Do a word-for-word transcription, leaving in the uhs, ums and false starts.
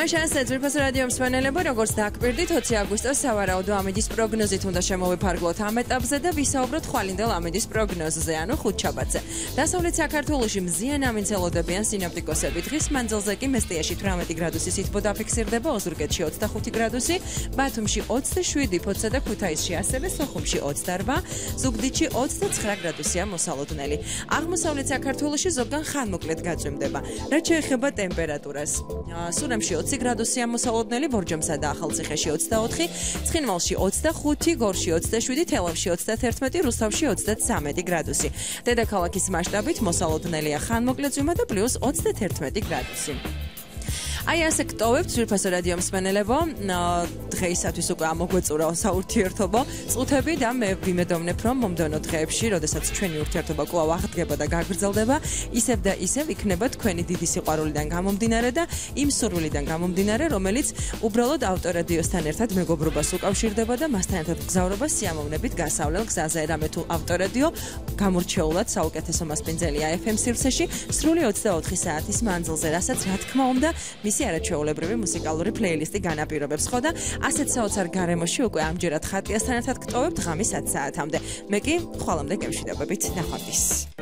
მაშინ ძვირფასო რადიო მსმენელებო, როგორც დაგვირდით, ოცი აგვისტოს სავარაუდო ამინდის პროგნოზით უნდა შემოვიფარგლოთ ამ ეტაპზე და ვისაუბროთ ხვალინდელ ამინდის პროგნოზზე, ანუ ხუთშაბათზე. დასავლეთ საქართველოში მზიან ამინდს ელოდებიან სინოპტიკოსები. დღის მანძილზე კი მესტიაში თვრამეტი გრადუსი სითბო დაფიქსირდება, ოზურგეთში ოცდახუთი გრადუსი, ბათუმში ოცდაშვიდი, ფოთსა და ქუთაისში ასევე, სოხუმში ოცდარბა, ზუგდიდში ოცდაცხრა გრადუსია მოსალოდნელი. აღმოსავლეთ საქართველოში ზოგან ხანმოკლედ გაწვიმდება. რაც შეეხება ტემპერატურას, სურამში ოცი გრადუსია მოსალოდნელი, ბორჯომსა და ახალციხეში ოცდაოთხი, ცხინვალში ოცდახუთი, გორში ოცდაშვიდი, თელავში ოცდაათერთმეტი, რუსთავში ოცდათვრამეტი გრადუსი. დედაქალაქის მასშტაბით მოსალოდნელია ხანმოკლე წვიმა და პლუს ოცდათერთმეტი გრადუსი. აი ასე გტოვებთ ძვირფასო რადიო მსმენელებო, დღეისათვის უკვე ამოგვეწურა საურთიერთობო წუთები და მე ვიმედოვნებ, რომ მომდევნო დღეებში, როდესაც ჩვენი ურთიერთობა კვლავ აღდგება და გაგრძელდება, ისევ და ისევ იქნება თქვენი დიდი სიყვარულიდან გამომდინარე და იმ სურვილიდან გამომდინარე, რომელიც უბრალოდ ავტორადიოსთან ერთად მეგობრობას უკავშირდება და მასთან ერთად გზავრობა სიამოვნებით გასავლელ გზაზე. რამე თუ ავტორადიო გამორჩეულად საუკეთესო მასპინძელია ეფ ემ სივრცეში სრული ოცდაოთხი საათის მანძილზე, რასაც რა თქმა უნდა მისი არაჩვეულებრივი მუსიკალური პლეილისტი განაპირობებს. ხო და ასეთ საოცარ გარემოში უკვე ამჯერად ხატიასთან ერთად გტოვებთ ღამის ათ საათამდე. მე კი ხვალამდე გემშვიდობებით, ნახვამდის.